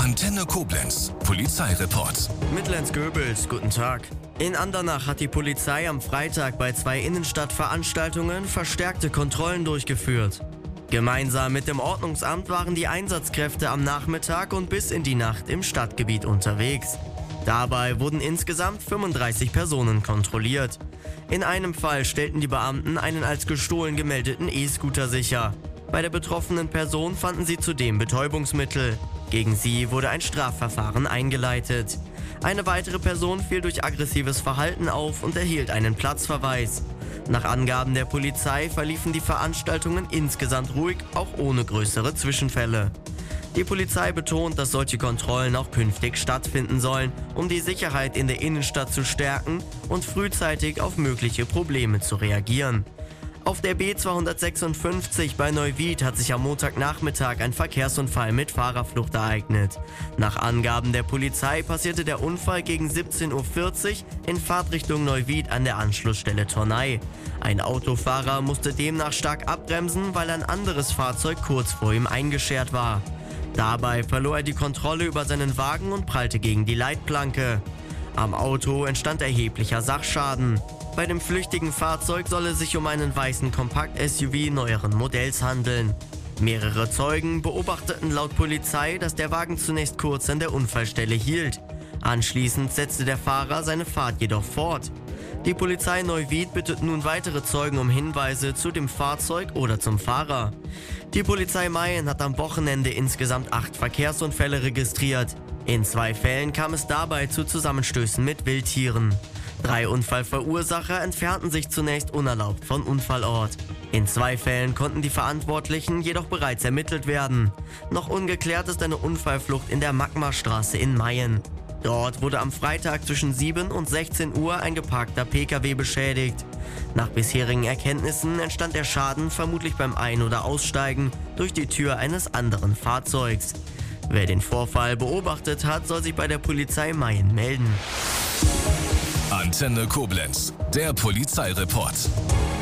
Antenne Koblenz, Polizeireport. Mittellenz-Göbels, guten Tag. In Andernach hat die Polizei am Freitag bei 2 Innenstadtveranstaltungen verstärkte Kontrollen durchgeführt. Gemeinsam mit dem Ordnungsamt waren die Einsatzkräfte am Nachmittag und bis in die Nacht im Stadtgebiet unterwegs. Dabei wurden insgesamt 35 Personen kontrolliert. In einem Fall stellten die Beamten einen als gestohlen gemeldeten E-Scooter sicher. Bei der betroffenen Person fanden sie zudem Betäubungsmittel. Gegen sie wurde ein Strafverfahren eingeleitet. Eine weitere Person fiel durch aggressives Verhalten auf und erhielt einen Platzverweis. Nach Angaben der Polizei verliefen die Veranstaltungen insgesamt ruhig, auch ohne größere Zwischenfälle. Die Polizei betont, dass solche Kontrollen auch künftig stattfinden sollen, um die Sicherheit in der Innenstadt zu stärken und frühzeitig auf mögliche Probleme zu reagieren. Auf der B256 bei Neuwied hat sich am Montagnachmittag ein Verkehrsunfall mit Fahrerflucht ereignet. Nach Angaben der Polizei passierte der Unfall gegen 17:40 Uhr in Fahrtrichtung Neuwied an der Anschlussstelle Turnai. Ein Autofahrer musste demnach stark abbremsen, weil ein anderes Fahrzeug kurz vor ihm eingeschert war. Dabei verlor er die Kontrolle über seinen Wagen und prallte gegen die Leitplanke. Am Auto entstand erheblicher Sachschaden. Bei dem flüchtigen Fahrzeug soll es sich um einen weißen Kompakt-SUV neueren Modells handeln. Mehrere Zeugen beobachteten laut Polizei, dass der Wagen zunächst kurz an der Unfallstelle hielt. Anschließend setzte der Fahrer seine Fahrt jedoch fort. Die Polizei Neuwied bittet nun weitere Zeugen um Hinweise zu dem Fahrzeug oder zum Fahrer. Die Polizei Mayen hat am Wochenende insgesamt 8 Verkehrsunfälle registriert. In 2 Fällen kam es dabei zu Zusammenstößen mit Wildtieren. 3 Unfallverursacher entfernten sich zunächst unerlaubt vom Unfallort. In 2 Fällen konnten die Verantwortlichen jedoch bereits ermittelt werden. Noch ungeklärt ist eine Unfallflucht in der Magmarstraße in Mayen. Dort wurde am Freitag zwischen 7 und 16 Uhr ein geparkter Pkw beschädigt. Nach bisherigen Erkenntnissen entstand der Schaden vermutlich beim Ein- oder Aussteigen durch die Tür eines anderen Fahrzeugs. Wer den Vorfall beobachtet hat, soll sich bei der Polizei Mayen melden. Antenne Koblenz, der Polizeireport.